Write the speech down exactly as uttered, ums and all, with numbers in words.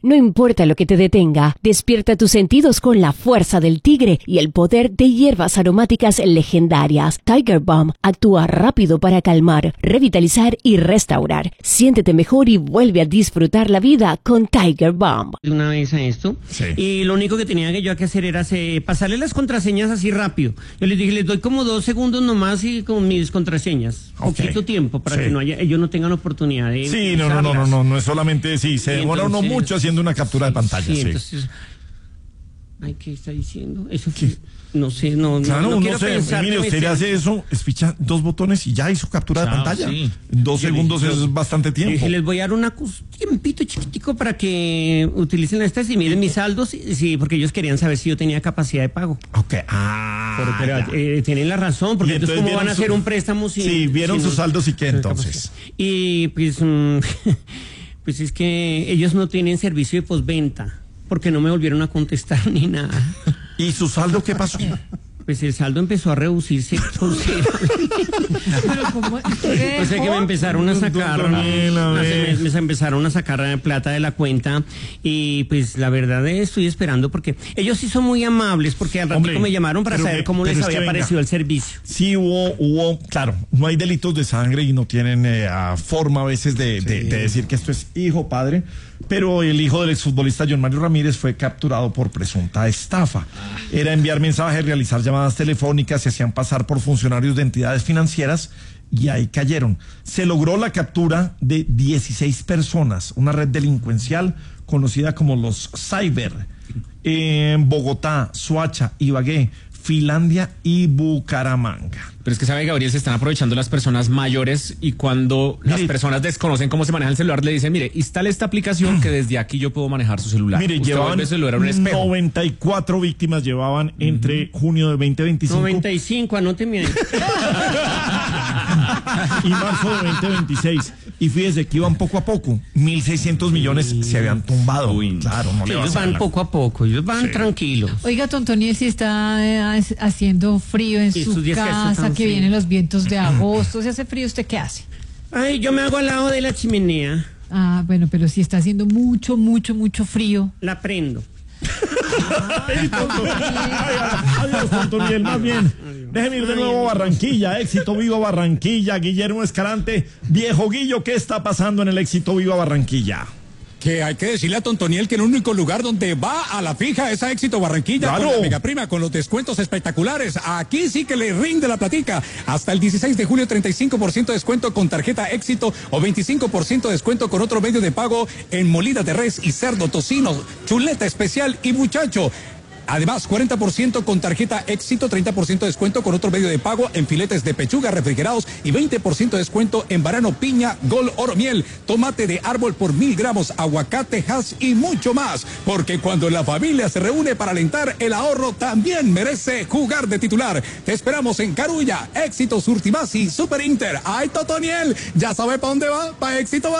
No importa lo que te detenga, despierta tus sentidos con la fuerza del tigre y el poder de hierbas aromáticas legendarias. Tiger Balm actúa rápido para calmar, revitalizar y restaurar. Siéntete mejor y vuelve a disfrutar la vida con Tiger Balm. Una vez a esto, sí. Y lo único que tenía que yo que hacer era hacer, pasarle las contraseñas así rápido. Yo les dije, les doy como dos segundos nomás y con mis contraseñas. Okay. Poquito tiempo para sí. que no haya, ellos no tengan oportunidad de... Sí, no, no, no, no, no, no es solamente, sí, se demora uno mucho haciendo una captura de pantalla. Sí, sí. Entonces, ay, ¿qué está diciendo? Eso sí. No sé, no, claro, no, no quiero sé, pensar. Mire, usted le hace eso, espicha dos botones y ya hizo captura claro, de pantalla. Sí. Dos yo segundos les, es bastante tiempo. Dije, les voy a dar una tiempito chiquitico para que utilicen estas y miren mis saldos, sí, porque ellos querían saber si yo tenía capacidad de pago. Ok, ah. Pero, pero eh, tienen la razón, porque entonces, entonces ¿cómo van a hacer su, un préstamo sin... Sí, vieron sin sus saldos y qué entonces. Y pues, um, pues es que ellos no tienen servicio de postventa, porque no me volvieron a contestar ni nada. ¿Y su saldo qué pasó? Pues el saldo empezó a reducirse considerablemente. Pero ¿cómo? Pues es que me empezaron a sacar, me, me empezaron a sacar plata de la cuenta y pues la verdad estoy esperando porque ellos sí son muy amables porque al ratito me llamaron para saber me, cómo les había parecido el servicio. Sí hubo, hubo, claro, no hay delitos de sangre y no tienen eh, forma a veces de, sí. de, de decir que esto es hijo, padre. Pero el hijo del exfutbolista John Mario Ramírez fue capturado por presunta estafa. Era enviar mensajes, realizar llamadas telefónicas, se hacían pasar por funcionarios de entidades financieras y ahí cayeron. Se logró la captura de dieciséis personas, una red delincuencial conocida como los Cyber, en Bogotá, Soacha, Ibagué, Finlandia y Bucaramanga. Pero es que sabe, Gabriel, se están aprovechando las personas mayores y cuando mire, las personas desconocen cómo se maneja el celular, le dicen, mire, instale esta aplicación que desde aquí yo puedo manejar su celular. Mire, usted llevaban el celular a un espejo. noventa y cuatro víctimas llevaban uh-huh. entre junio de veinte veinticinco. noventa y cinco, anóteme. Y marzo de veinte veintiséis. Y fíjese que iban poco a poco. mil seiscientos millones sí. se habían tumbado. Uy, claro, no sí, le ellos van poco a poco, ellos van sí. tranquilos. Oiga, Tontoniel, si está eh, haciendo frío en y su casa, que, que vienen los vientos de agosto, si hace frío, ¿usted qué hace? Ay, yo me hago al lado de la chimenea. Ah, bueno, pero si está haciendo mucho, mucho, mucho frío. La prendo. Ay, adiós, Tontoniel, más bien. Déjeme ir de nuevo a Barranquilla, Éxito Viva Barranquilla, Guillermo Escalante. Viejo Guillo, ¿qué está pasando en el Éxito Viva Barranquilla? Que hay que decirle a Tontoniel que el único lugar donde va a la fija es a Éxito Barranquilla, claro, con la mega prima, con los descuentos espectaculares. Aquí sí que le rinde la platica. Hasta el dieciséis de julio, treinta y cinco por ciento de descuento con tarjeta Éxito o veinticinco por ciento de descuento con otro medio de pago en molida de res y cerdo, tocino, chuleta especial y muchacho. Además, cuarenta por ciento con tarjeta Éxito, treinta por ciento de descuento con otro medio de pago en filetes de pechuga refrigerados y veinte por ciento de descuento en banano, piña, gol, oro, miel, tomate de árbol por mil gramos, aguacate, hash y mucho más. Porque cuando la familia se reúne para alentar, el ahorro también merece jugar de titular. Te esperamos en Carulla, Éxito, Surtimás y Super Inter. ¡Ay, Totoniel! ¿Ya sabe para dónde va? Para Éxito.